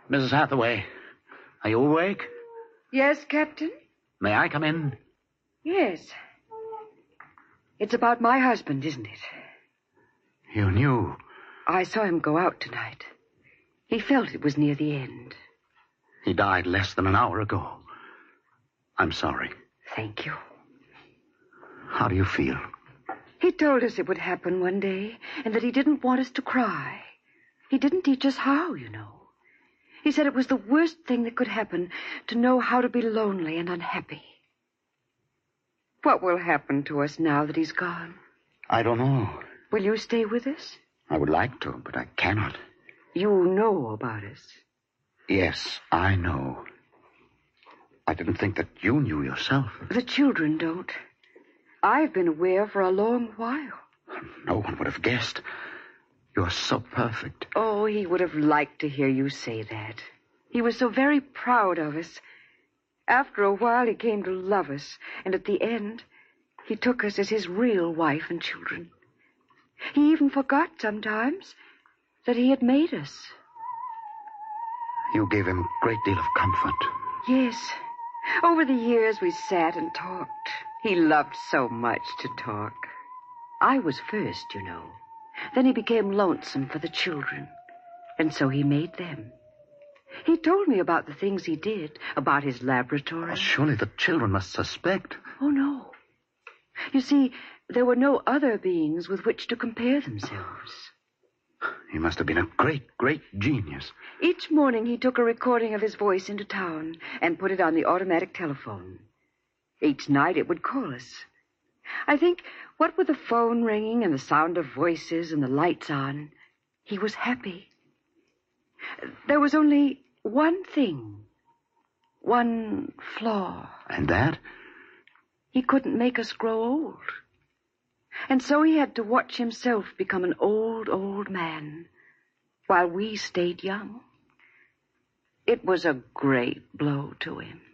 Mrs. Hathaway, are you awake? Yes, Captain? May I come in? Yes. It's about my husband, isn't it? You knew. I saw him go out tonight. He felt it was near the end. He died less than an hour ago. I'm sorry. Thank you. How do you feel? He told us it would happen one day, and that he didn't want us to cry. He didn't teach us how, you know. He said it was the worst thing that could happen, to know how to be lonely and unhappy. What will happen to us now that he's gone? I don't know. Will you stay with us? I would like to, but I cannot. You know about us. Yes, I know. I didn't think that you knew yourself. The children don't. I've been aware for a long while. No one would have guessed. You're so perfect. Oh, he would have liked to hear you say that. He was so very proud of us. After a while, he came to love us, and at the end, he took us as his real wife and children. He even forgot sometimes that he had made us. You gave him a great deal of comfort. Yes. Over the years, we sat and talked. He loved so much to talk. I was first, you know. Then he became lonesome for the children, and so he made them. He told me about the things he did, about his laboratory. Oh, surely the children must suspect. Oh, no. You see, there were no other beings with which to compare themselves. He must have been a great, great genius. Each morning he took a recording of his voice into town and put it on the automatic telephone. Each night it would call us. I think, what with the phone ringing and the sound of voices and the lights on, he was happy. There was only one thing, one flaw. And that? He couldn't make us grow old. And so he had to watch himself become an old, old man, while we stayed young. It was a great blow to him.